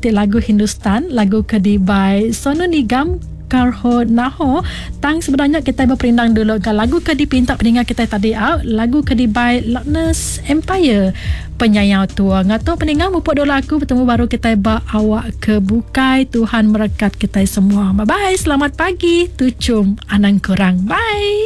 ti lagu Hindustan, lagu Kedibai Sonu Nigam Karho Naho. Tang sebenarnya kita berperindang dulu ke lagu Kedipinta pendengar kita tadi lagu Kedibai Lochnes Empire penyayang tua. Ngato pendengar mupuk dulu aku bertemu baru kita awak ke bukai. Tuhan merekat kita semua. Bye bye, selamat pagi. Tucum anang kurang. Bye.